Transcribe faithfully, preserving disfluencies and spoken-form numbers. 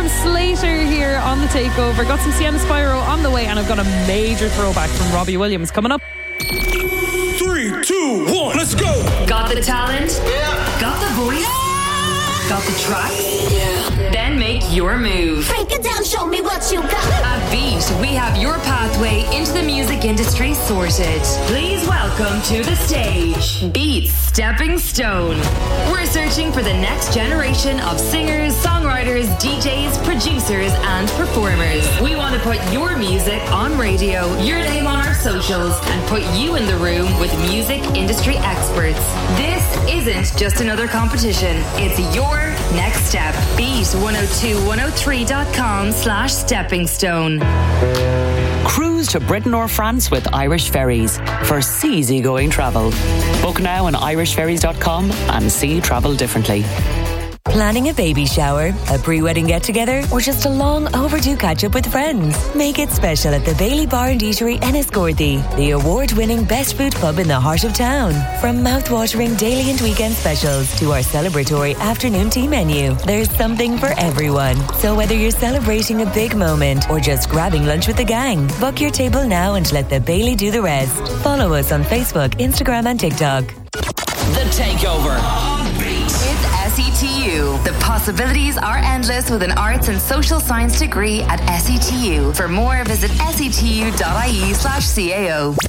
Sam Slater here on The Takeover. Got some Sienna Spyro on the way, and I've got a major throwback from Robbie Williams coming up. Three, two, one, let's go! Got the talent? Yeah. Got the voice? Yeah. Got the tracks? Yeah. Then make your move. Break it down, show me what you got. At Beat, we have your pathway into the music industry sorted. Please welcome to the stage, Beat's Stepping Stone. We're searching for the next generation of singers, songwriters, D Js, producers, and performers. We want to put your music on radio, your name on our socials, and put you in the room with music industry experts. This isn't just another competition. It's your next step. Beat one oh two one oh three dot com slash stepping stone. Cruise to Britain or France with Irish Ferries for easygoing travel. Book now on irish ferries dot com and see travel differently. Planning a baby shower, a pre-wedding get-together, or just a long overdue catch-up with friends? Make it special at the Bailey Bar and Eatery Enniscorthy, the award-winning best food pub in the heart of town. From mouth-watering daily and weekend specials to our celebratory afternoon tea menu, there's something for everyone. So whether you're celebrating a big moment or just grabbing lunch with the gang, book your table now and let the Bailey do the rest. Follow us on Facebook, Instagram and TikTok. The Takeover. S E T U. The possibilities are endless with an arts and social science degree at S E T U. For more, visit setu.ie slash CAO.